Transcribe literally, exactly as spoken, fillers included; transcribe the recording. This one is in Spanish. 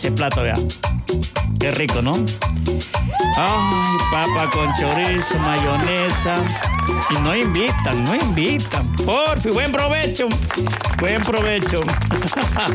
ese plato, vea. Qué rico, ¿no? Ay, papa con chorizo, mayonesa. Y no invitan, no invitan. Porfi, buen provecho. Buen provecho.